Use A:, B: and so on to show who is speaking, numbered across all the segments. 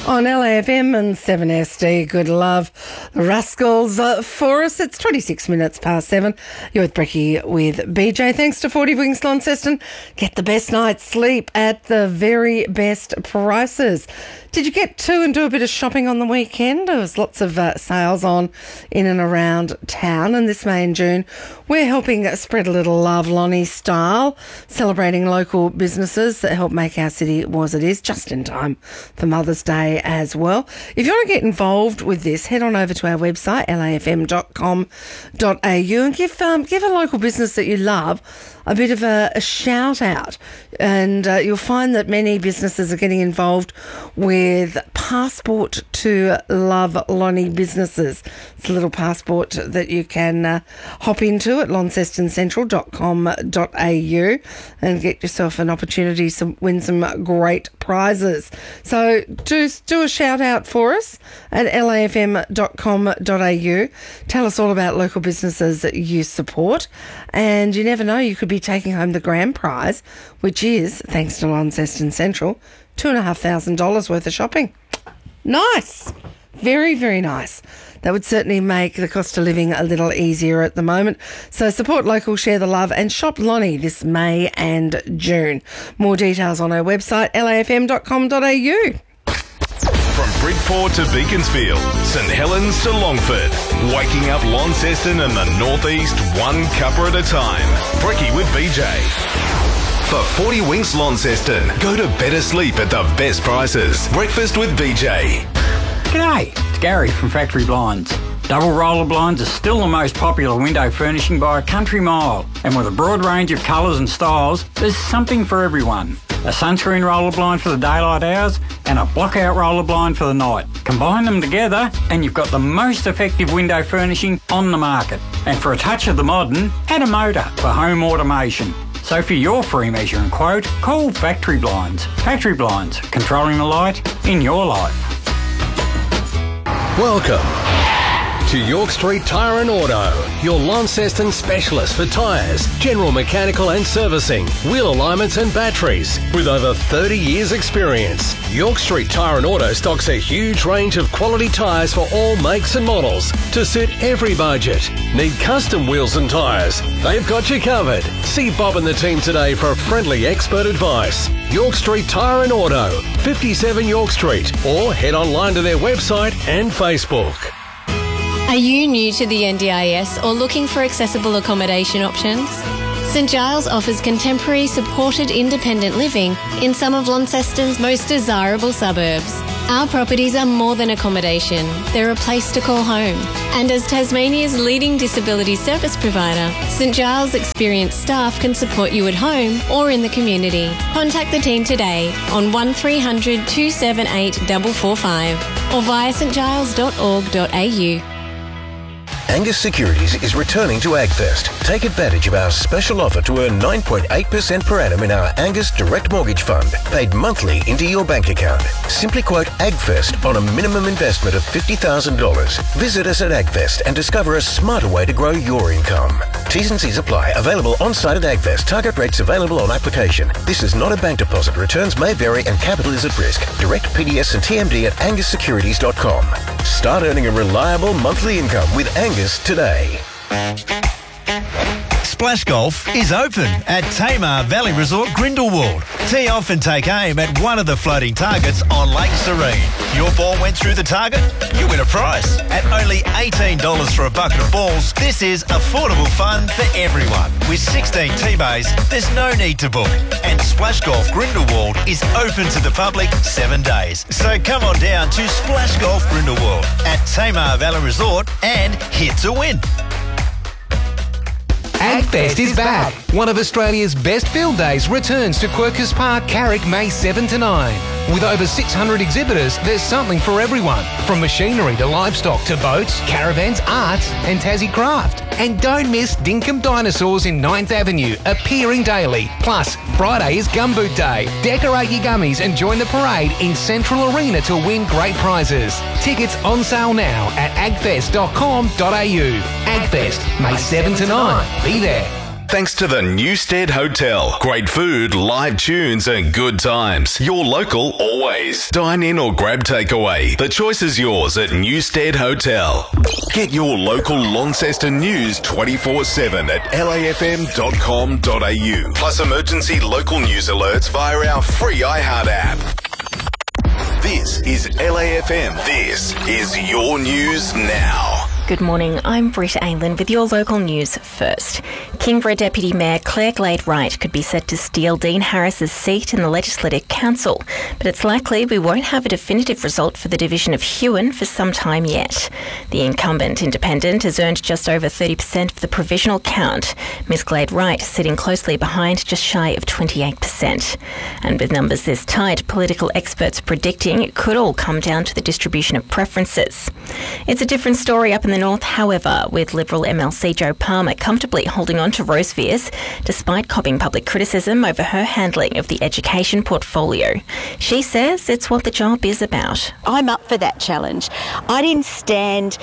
A: On LAFM and 7SD, good love. The Rascals for us. It's 26 minutes past 7. You're with Brecky with BJ. Thanks to 40 Wings Launceston. Get the best night's sleep at the very best prices. Did you get to and do a bit of shopping on the weekend? There was lots of sales on in and around town. And this May and June, we're helping spread a little love, Lonnie style, celebrating local businesses that help make our city as it is, just in time for Mother's Day as well. If you want to get involved with this, head on over to our website, lafm.com.au, and give a local business that you love a bit of a shout out. And you'll find that many businesses are getting involved with Passport to Love Lonnie businesses. It's a little passport that you can hop into at launcestoncentral.com.au and get yourself an opportunity to win some great prizes. So do a shout out for us at lafm.com.au. Tell us all about local businesses that you support, and you never know, you could be taking home the grand prize, which is, thanks to Launceston Central, $2,500 worth of shopping. Nice. Very, very nice. That would certainly make the cost of living a little easier at the moment. So support local, share the love, and shop Lonnie this May and June. More details on our website, lafm.com.au.
B: From Bridport to Beaconsfield, St Helens to Longford, waking up Launceston and the Northeast one cuppa at a time. Brecky with BJ. For 40 Winks Launceston, go to better sleep at the best prices. Breakfast with BJ.
C: G'day, it's Gary from Factory Blinds. Double roller blinds are still the most popular window furnishing by a country mile, and with a broad range of colours and styles, there's something for everyone. A sunscreen roller blind for the daylight hours and a block-out roller blind for the night. Combine them together and you've got the most effective window furnishing on the market. And for a touch of the modern, add a motor for home automation. So for your free measure and quote, call Factory Blinds. Factory Blinds, controlling the light in your life.
D: Welcome to York Street Tyre and Auto, your Launceston specialist for tyres, general mechanical and servicing, wheel alignments and batteries. With over 30 years experience, York Street Tyre and Auto stocks a huge range of quality tyres for all makes and models to suit every budget. Need custom wheels and tyres? They've got you covered. See Bob and the team today for friendly expert advice. York Street Tyre and Auto, 57 York Street, or head online to their website and Facebook.
E: Are you new to the NDIS or looking for accessible accommodation options? St Giles offers contemporary supported independent living in some of Launceston's most desirable suburbs. Our properties are more than accommodation. They're a place to call home. And as Tasmania's leading disability service provider, St Giles' experienced staff can support you at home or in the community. Contact the team today on 1300 278 445 or via stgiles.org.au.
F: Angus Securities is returning to AgFest. Take advantage of our special offer to earn 9.8% per annum in our Angus Direct Mortgage Fund, paid monthly into your bank account. Simply quote AgFest on a minimum investment of $50,000. Visit us at AgFest and discover a smarter way to grow your income. T's and C's apply. Available on-site at AgFest. Target rates available on application. This is not a bank deposit. Returns may vary and capital is at risk. Direct PDS and TMD at angussecurities.com. Start earning a reliable monthly income with Angus today.
G: Splash Golf is open at Tamar Valley Resort Grindelwald. Tee off and take aim at one of the floating targets on Lake Serene. Your ball went through the target, you win a prize. At only $18 for a bucket of balls, this is affordable fun for everyone. With 16 tee bays, there's no need to book. And Splash Golf Grindelwald is open to the public 7 days. So come on down to Splash Golf Grindelwald at Tamar Valley Resort and hit to win.
H: AgFest is back. One of Australia's best field days returns to Quercus Park, Carrick, May 7 to 9. With over 600 exhibitors, there's something for everyone. From machinery to livestock to boats, caravans, arts and Tassie craft. And don't miss Dinkum Dinosaurs in 9th Avenue, appearing daily. Plus, Friday is Gumboot Day. Decorate your gummies and join the parade in Central Arena to win great prizes. Tickets on sale now at agfest.com.au. AgFest, May 7 to 9. Be there.
B: thanks to the Newstead Hotel. Great food, live tunes and good times. Your local always. Dine in or grab takeaway. The choice is yours at Newstead Hotel. Get your local Launceston news 24/7 at lafm.com.au. Plus emergency local news alerts via our free iHeart app. This is LAFM. This is your news now.
I: Good morning, I'm Britta Aylin with your local news first. Kingborough Deputy Mayor Claire Glade-Wright could be set to steal Dean Harris's seat in the Legislative Council, but it's likely we won't have a definitive result for the division of Huon for some time yet. The incumbent independent has earned just over 30% of the provisional count, Ms Glade-Wright sitting closely behind just shy of 28%. And with numbers this tight, political experts predicting it could all come down to the distribution of preferences. It's a different story up in the north, however, with Liberal MLC Joe Palmer comfortably holding on to Rose Veers despite copping public criticism over her handling of the education portfolio. She says it's what the job is about.
J: I'm up for that challenge. I didn't stand,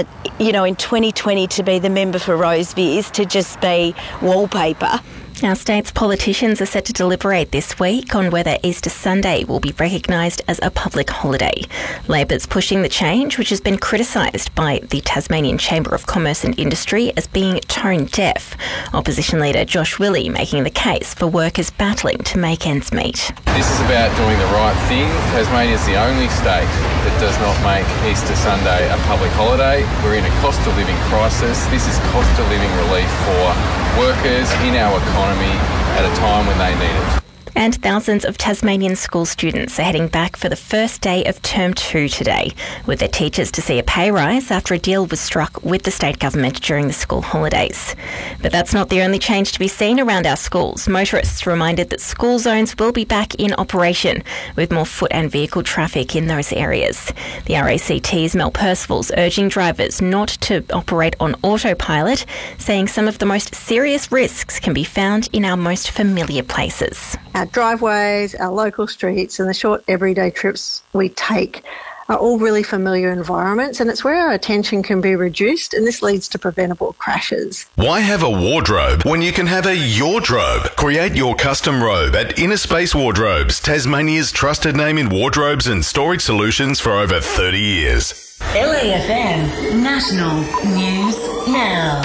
J: in 2020 to be the member for Rose Veers, to just be wallpaper.
I: Our state's politicians are set to deliberate this week on whether Easter Sunday will be recognised as a public holiday. Labor's pushing the change, which has been criticised by the Tasmanian Chamber of Commerce and Industry as being tone deaf. Opposition leader Josh Willey making the case for workers battling to make ends meet.
K: This is about doing the right thing. Tasmania is the only state that does not make Easter Sunday a public holiday. We're in a cost of living crisis. This is cost of living relief for workers in our economy at a time when they need it.
I: And thousands of Tasmanian school students are heading back for the first day of Term 2 today, with their teachers to see a pay rise after a deal was struck with the state government during the school holidays. But that's not the only change to be seen around our schools. Motorists reminded that school zones will be back in operation, with more foot and vehicle traffic in those areas. The RACT's Mel Percival's urging drivers not to operate on autopilot, saying some of the most serious risks can be found in our most familiar places.
L: Our driveways, our local streets and the short everyday trips we take are all really familiar environments, and it's where our attention can be reduced, and this leads to preventable crashes.
B: Why have a wardrobe when you can have a yardrobe? Create your custom robe at Inner Space Wardrobes, Tasmania's trusted name in wardrobes and storage solutions for over 30 years.
M: LAFM National News Now.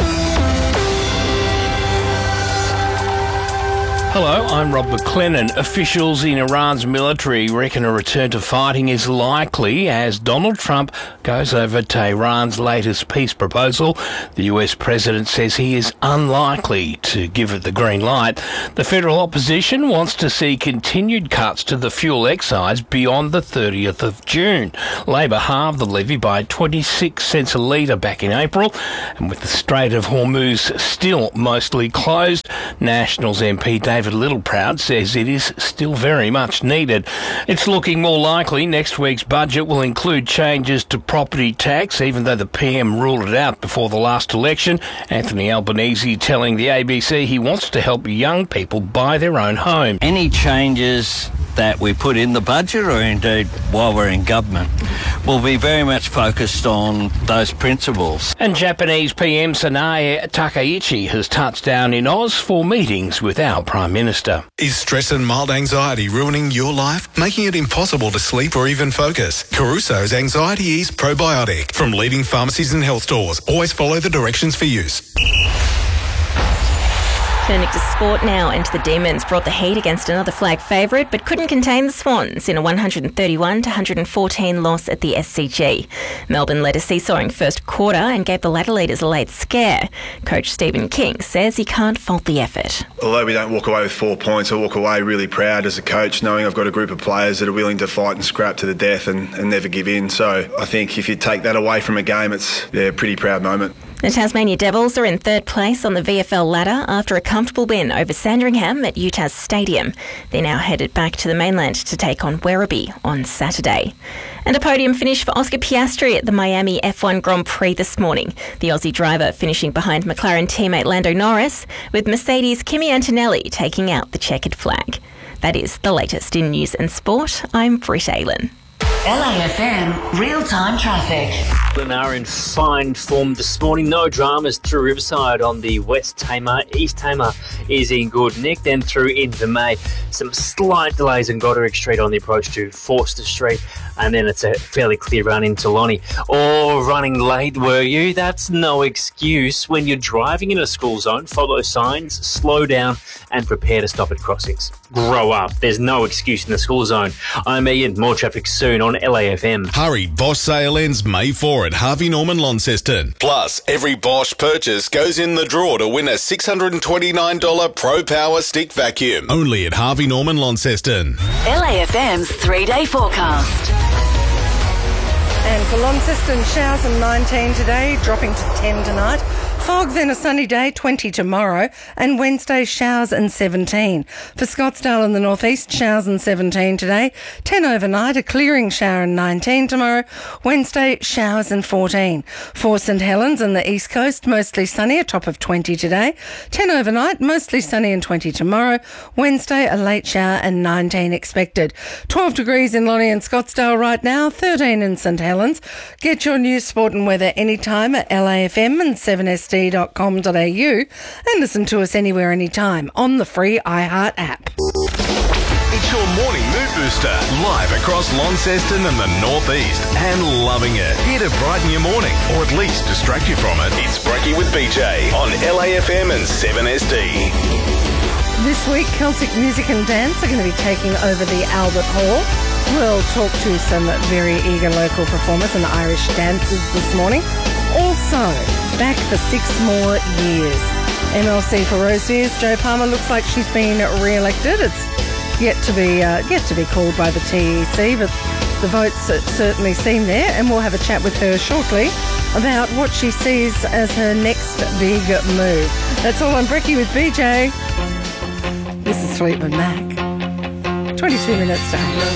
N: Hello, I'm Rob McLennan. Officials in Iran's military reckon a return to fighting is likely as Donald Trump goes over Tehran's latest peace proposal. The US president says he is unlikely to give it the green light. The federal opposition wants to see continued cuts to the fuel excise beyond the 30th of June. Labor halved the levy by 26 cents a litre back in April, and with the Strait of Hormuz still mostly closed, Nationals MP David Littleproud says it is still very much needed. It's looking more likely next week's budget will include changes to property tax, even though the PM ruled it out before the last election. Anthony Albanese telling the ABC he wants to help young people buy their own home.
O: Any changes that we put in the budget, or indeed while we're in government, will be very much focused on those principles.
N: And Japanese PM Sanae Takaichi has touched down in Oz for meetings with our Prime Minister.
P: Is stress and mild anxiety ruining your life, making it impossible to sleep or even focus? Caruso's Anxiety Ease Probiotic from leading pharmacies and health stores. Always follow the directions for use.
I: Turning to sport now, and the Demons brought the heat against another flag favourite but couldn't contain the Swans in a 131-114 loss at the SCG. Melbourne led a seesawing first quarter and gave the ladder leaders a late scare. Coach Stephen King says he can't fault the effort.
Q: Although we don't walk away with 4 points, I walk away really proud as a coach, knowing I've got a group of players that are willing to fight and scrap to the death and never give in. So I think if you take that away from a game, it's a pretty proud moment.
I: The Tasmania Devils are in third place on the VFL ladder after a comfortable win over Sandringham at Utah's Stadium. They're now headed back to the mainland to take on Werribee on Saturday. And a podium finish for Oscar Piastri at the Miami F1 Grand Prix this morning. The Aussie driver finishing behind McLaren teammate Lando Norris, with Mercedes' Kimi Antonelli taking out the checkered flag. That is the latest in news and sport. I'm Britt Aylin.
M: LAFM real-time traffic.
R: Are in fine form this morning. No dramas through Riverside on the West Tamar. East Tamar is in good nick. Then through into May. Some slight delays in Goderic Street on the approach to Forster Street. And then it's a fairly clear run into Lonnie. Or running late, were you? That's no excuse. When you're driving in a school zone, follow signs, slow down, and prepare to stop at crossings. Grow up. There's no excuse in the school zone. I'm Ian. More traffic soon on LAFM.
B: Hurry, Bosch sale ends May 4 at Harvey Norman Launceston. Plus, every Bosch purchase goes in the draw to win a $629 Pro Power Stick vacuum. Only at Harvey Norman Launceston.
M: LAFM's 3-day forecast.
A: And for Launceston, showers and 19 today, dropping to 10 tonight. Fog, then a sunny day, 20 tomorrow. And Wednesday, showers and 17. For Scottsdale in the northeast, showers and 17 today. 10 overnight, a clearing shower and 19 tomorrow. Wednesday, showers and 14. For St Helens in the east coast, mostly sunny, a top of 20 today. 10 overnight, mostly sunny and 20 tomorrow. Wednesday, a late shower and 19 expected. 12 degrees in Lonnie and Scottsdale right now, 13 in St Helens. Get your news, sport and weather anytime at LAFM and 7SD.com.au and listen to us anywhere, anytime on the free iHeart app.
B: It's your morning mood booster, live across Launceston and the northeast, and loving it. Here to brighten your morning, or at least distract you from it. It's Brekkie with BJ on LAFM and 7SD.
A: This week, Celtic music and dance are going to be taking over the Albert Hall. We'll talk to some very eager local performers and Irish dancers this morning. Also, back for 6 more years. MLC for Rosevears, Jo Palmer looks like she's been re-elected. It's yet to be called by the TEC, but the votes certainly seem there, and we'll have a chat with her shortly about what she sees as her next big move. That's all on Brekkie with BJ. This is Fleetwood Mac. 22 minutes to 8.